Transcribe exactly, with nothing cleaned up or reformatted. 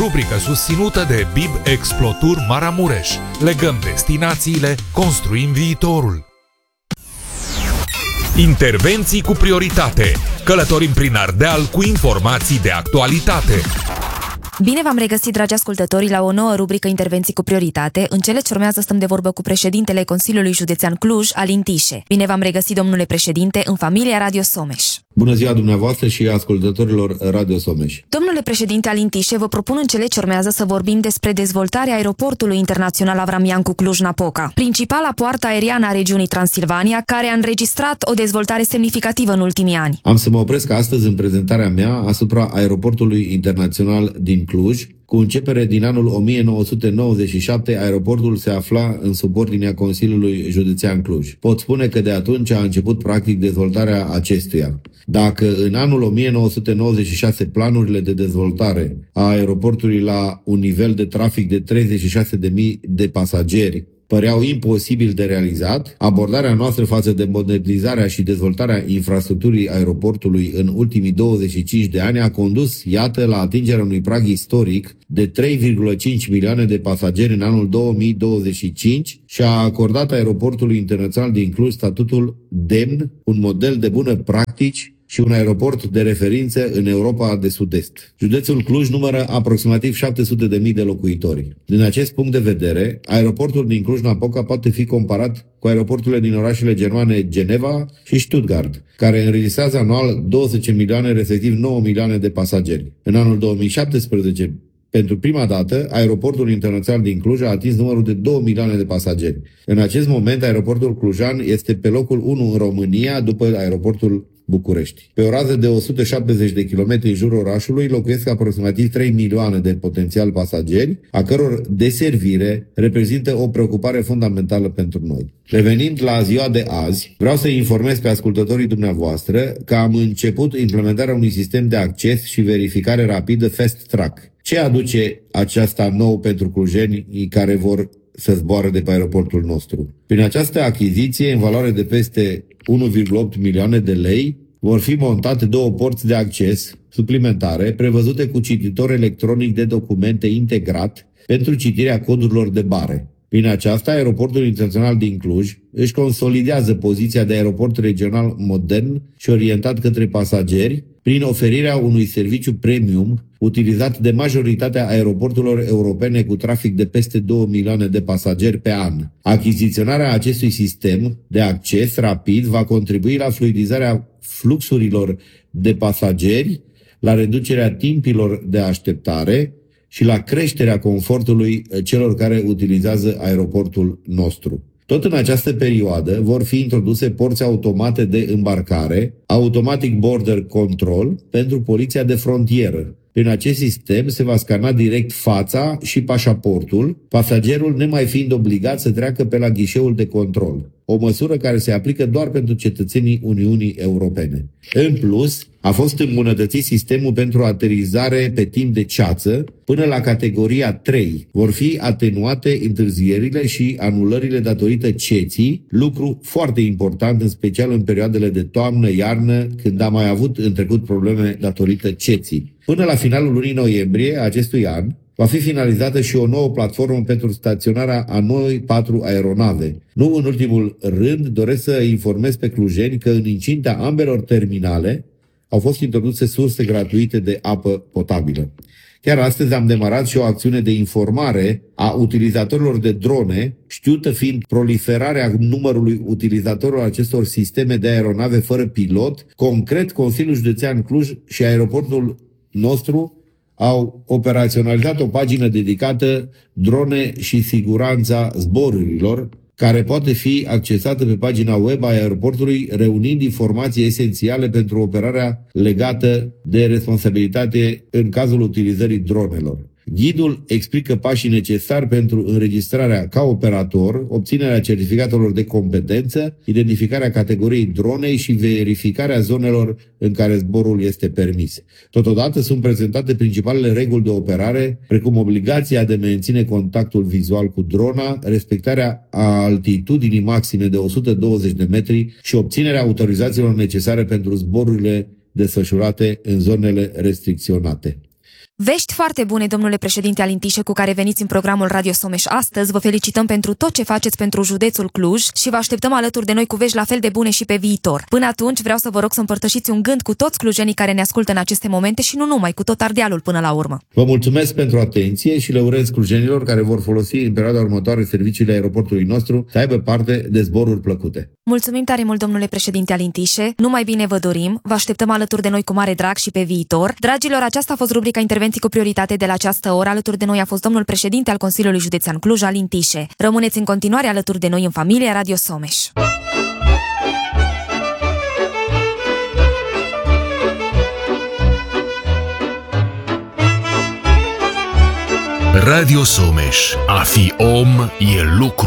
rubrică susținută de B I B Explotur Maramureș. Legăm destinațiile, construim viitorul. Intervenții cu prioritate. Călătorim prin Ardeal cu informații de actualitate. Bine v-am regăsit, dragi ascultători, la o nouă rubrică Intervenții cu prioritate. În cele ce urmează stăm de vorbă cu președintele Consiliului Județean Cluj, Alin Tișe. Bine v-am regăsit, domnule președinte, în familia Radio Someș. Bună ziua dumneavoastră și ascultătorilor Radio Someș. Domnule președinte Alin Tișe, vă propun în cele ce urmează să vorbim despre dezvoltarea aeroportului internațional Avram Iancu Cluj-Napoca, principala poartă aeriană a regiunii Transilvania, care a înregistrat o dezvoltare semnificativă în ultimii ani. Am să mă opresc astăzi în prezentarea mea asupra aeroportului internațional din Cluj. Cu începere din anul o mie nouă sute nouăzeci și șapte, aeroportul se afla în subordinea Consiliului Județean Cluj. Pot spune că de atunci a început practic dezvoltarea acestuia. Dacă în anul o mie nouă sute nouăzeci și șase planurile de dezvoltare a aeroportului la un nivel de trafic de treizeci și șase de mii de pasageri păreau imposibil de realizat, abordarea noastră față de modernizarea și dezvoltarea infrastructurii aeroportului în ultimii douăzeci și cinci de ani a condus, iată, la atingerea unui prag istoric de trei virgulă cinci milioane de pasageri în anul două mii douăzeci și cinci și a acordat aeroportului internațional din Cluj statutul demn, un model de bună practici și un aeroport de referință în Europa de Sud-Est. Județul Cluj numără aproximativ șapte sute de mii de locuitori. Din acest punct de vedere, aeroportul din Cluj-Napoca poate fi comparat cu aeroporturile din orașele germane Geneva și Stuttgart, care înregistrează anual douăsprezece milioane, respectiv nouă milioane de pasageri. În anul două mii șaptesprezece, pentru prima dată, aeroportul internațional din Cluj a atins numărul de două milioane de pasageri. În acest moment, aeroportul clujan este pe locul unu în România, după aeroportul București. Pe o rază de o sută șaptezeci de kilometri în jurul orașului locuiesc aproximativ trei milioane de potențial pasageri, a căror deservire reprezintă o preocupare fundamentală pentru noi. Revenind la ziua de azi, vreau să informez pe ascultătorii dumneavoastră că am început implementarea unui sistem de acces și verificare rapidă Fast Track. Ce aduce aceasta nou pentru clujenii care vor să zboare de pe aeroportul nostru? Prin această achiziție, în valoare de peste unu virgulă opt milioane de lei, vor fi montate două porți de acces suplimentare, prevăzute cu cititor electronic de documente integrat pentru citirea codurilor de bare. Prin aceasta, aeroportul internațional din Cluj își consolidează poziția de aeroport regional modern și orientat către pasageri prin oferirea unui serviciu premium utilizat de majoritatea aeroporturilor europene cu trafic de peste două milioane de pasageri pe an. Achiziționarea acestui sistem de acces rapid va contribui la fluidizarea fluxurilor de pasageri, la reducerea timpilor de așteptare și la creșterea confortului celor care utilizează aeroportul nostru. Tot în această perioadă vor fi introduse porți automate de îmbarcare, Automatic Border Control, pentru poliția de frontieră. Prin acest sistem se va scana direct fața și pașaportul, pasagerul nemai fiind obligat să treacă pe la ghișeul de control. O măsură care se aplică doar pentru cetățenii Uniunii Europene. În plus, a fost îmbunătățit sistemul pentru aterizare pe timp de ceață până la categoria trei. Vor fi atenuate întârzierile și anulările datorită ceții, lucru foarte important, în special în perioadele de toamnă-iarnă, când am mai avut în trecut probleme datorită ceții. Până la finalul lunii noiembrie acestui an, va fi finalizată și o nouă platformă pentru staționarea a noi patru aeronave. Nu în ultimul rând, doresc să informez pe clujeni că în incinta ambelor terminale au fost introduse surse gratuite de apă potabilă. Chiar astăzi am demarat și o acțiune de informare a utilizatorilor de drone, știută fiind proliferarea numărului utilizatorilor acestor sisteme de aeronave fără pilot. Concret, Consiliul Județean Cluj și aeroportul nostru au operaționalizat o pagină dedicată drone și siguranța zborurilor, care poate fi accesată pe pagina web a aeroportului, reunind informații esențiale pentru operarea legată de responsabilitate în cazul utilizării dronelor. Ghidul explică pașii necesari pentru înregistrarea ca operator, obținerea certificatelor de competență, identificarea categoriei dronei și verificarea zonelor în care zborul este permis. Totodată sunt prezentate principalele reguli de operare, precum obligația de menține contactul vizual cu drona, respectarea altitudinii maxime de o sută douăzeci de metri și obținerea autorizațiilor necesare pentru zborurile desfășurate în zonele restricționate. Vești foarte bune, domnule președinte Alintișe, cu care veniți în programul Radio Someș astăzi. Vă felicităm pentru tot ce faceți pentru județul Cluj și vă așteptăm alături de noi cu vești la fel de bune și pe viitor. Până atunci vreau să vă rog să împărtășiți un gând cu toți clujenii care ne ascultă în aceste momente și nu numai, cu tot Ardealul până la urmă. Vă mulțumesc pentru atenție și le urez clujenilor care vor folosi în perioada următoare serviciile aeroportului nostru să aibă parte de zboruri plăcute. Mulțumim tare mult, domnule președinte Alintișe. Numai bine vă dorim. Vă așteptăm alături de noi cu mare drag și pe viitor. Dragilor, aceasta a fost rubrica Intervenții cu prioritate de la această oră. Alături de noi a fost domnul președinte al Consiliului Județean Cluj, Alintișe. Rămâneți în continuare alături de noi în familia Radio Someș. Radio Someș. A fi om e lucru.